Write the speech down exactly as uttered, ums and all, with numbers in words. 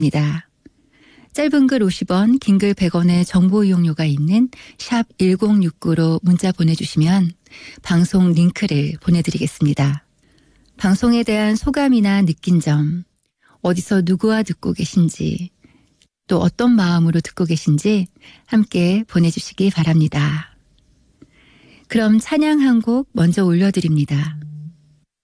입니다. 짧은 글 오십 원, 긴 글 백 원의 정보 이용료가 있는 샵 일공육구로 문자 보내주시면 방송 링크를 보내드리겠습니다. 방송에 대한 소감이나 느낀 점, 어디서 누구와 듣고 계신지, 또 어떤 마음으로 듣고 계신지 함께 보내주시기 바랍니다. 그럼 찬양 한 곡 먼저 올려드립니다.